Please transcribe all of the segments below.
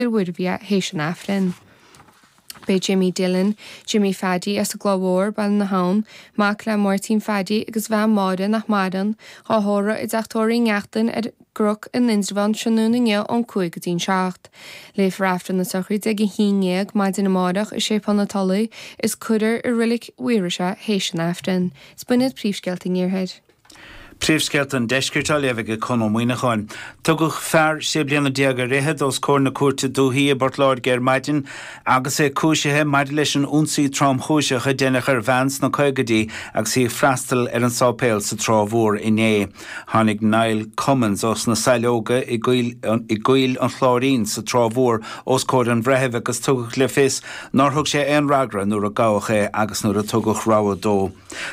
Woodvia Haitian Aflin. Bei Jimmy Dillon, Jimmy Faddy as a glawór ban na haun, Macla Martin Faddy agus bhean máda nach madan, háthóra is achtóirí ngeachtain gruch in Innsbruck sianúna an cuaig dín seacht. Leif raftan na sochrid ag híineag maid in amádach is sé panna talaí is cuidir rilik uirisha Haitian Afton. Spunnid príomhsgelting iarhead. Príomhsgeltan deisgirtá lefige conmhaoineáin. Tugach fear sé blianana diaga réhead os cór na cuairte dúthaí a Bortláir Ger Maidin agus é cúisethe maid leis an únsaí trám chúiseach a dénach ar bheans na coigedaí agus í freastal ar an sápéil sa trámhór inné. Tháinig Niall Cummins os na sailóga i gcuil an chláirín sa trámhór os cóir an bhrethebh agus tugach le fis nar thug sé an ragra nuair a gácha agus nuair a tugach ráha dó.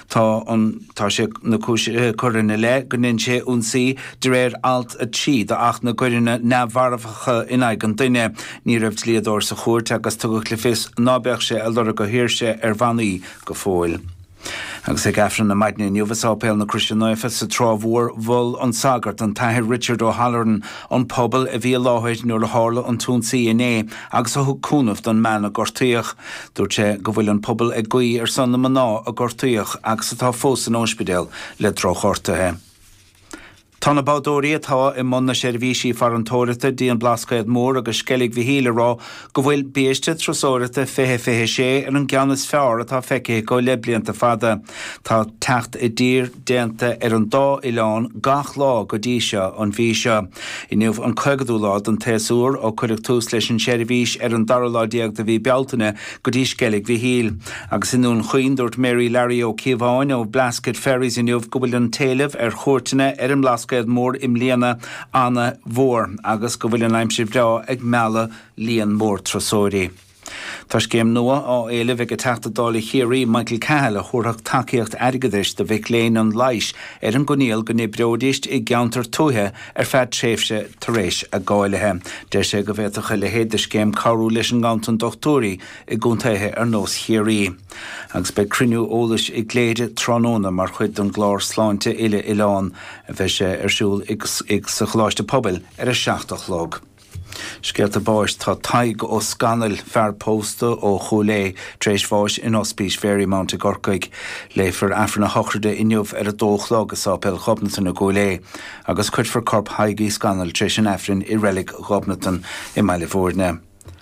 Tá sé na cuireanna le gonin sé únsaí de réir alt a tí de ach na goirine nabharfacha in aig an duine ní raibh líadóir sa chóirte agus tugach le fis nábeach sé eldar go hiirse ar bhanaí go fóil. Agus ag afran na maidne nuhasápéil na Christian Neufa sa trámhór bhil an sagart an taithir Richard O'Halloran an pobal a bhí láthid nuair a hála an túnsaí inné agus a thugcúnamh don man a gortaíoch dúirt sé go bhfuil an pobal ag gaí ar san na maná a gortaíoch agus atá fós an ospidéal le drochortathe. Tána bádóí atá I mna seirbhísí far an tóirite dí an blascaid mór agus skellig bhí híle rá go bhfuil béiste trosórite fithe sé ar an gceannas fearr atá feice go le blianta fada. Tá techt I dír déanta ar an dá Ileán gach lá go díise an bhíse. I nuamh an cogadú lád an téasúr ó chuireach tús leis an seirbhís ar an darládiaag de bhí bealtaine go dí skellig bhí híl. Agus inún chuoin dúirt Mary Larry ó Cíomháin ó Blascaid Ferries I nuamh go bhfuil an talamh ar chóirteanna ar an blascaid mór Im líana anna mhór agus go bhfuil an aimsir brá ag meala líon mór trasóirí. Tá céim nua á éileh ag a teachtadála chéirí Michael Cahill a chóireach takeíocht airgeadais de bheith léin an leiis ar an gníal go nibreodíist I geantar túthe ar fead tréimhse tar éis a gáilethe. De sé go bhétacha le héad de céim carú leis an gantan dochtúirí I gúntaithe ar nós chéirí. Agus be criniú ólas I gléide tróna mar chuid an glár sláinte ile Ileán a bheith sé arsúil ag sa chláiste pobail ar a 7 log. Scialt a báis tá taig ó scanal fear pósta ó cholé tréis bháis in ospís Fairy Mount a Gorcaig le for afrna hochrde inniuh ar a dóchlog a sápel chobnatan a gólé agus chuid for corp haigi scanal tréis an afrin I relic chobnatan I meile fórne.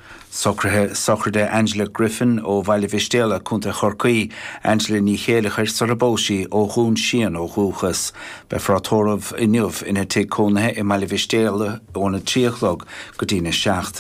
Socrde Angela Griffin ó Bhaile Vistéala chunta Chorcaí, Angela ní chéalachar Sarabóisi ó Hún Sian ó Chúchas, be frátóramh inniuh ina té cónathe I Bhaile Vistéala óna tríochlog go dtíine 7.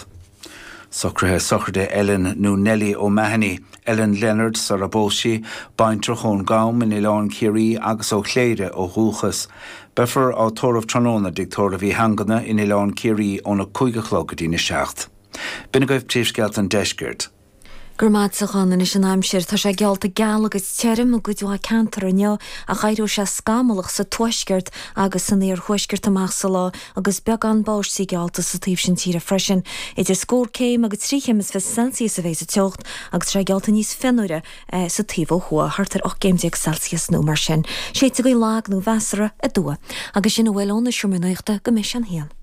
Socrde Ellen nó Nelly ó Mahony, Ellen Leonard Sarabóisi, baintre chun gaum in Ileán Ciarí agus ó Chléire ó Chúchas, befer á tóramh tróna dictóra bhí hangana in Ileán Ciarí óna 5 go dtíine 7. Bina goibh príomhsgelt an deisgirt. Gurmad sa chanan is an aimsir tá sé gealta geal agus terim a gúdú cantar anneo a chairú sé scamalach sa tuisgirt agus san éar chuisgirt amach sa lá agus beag an báis sí gealta sa tíobh sin tíre freisin. Idir scór céim agus tríchéimes fe Celsius a bhéis a teocht agus sé gealta níos finúire sa tíomh chua hartar 8 Celsius nó mar sin. Sé go lág nó bheasara a dua agus sin bhfuil óna siúrmaíochta go mis an héan.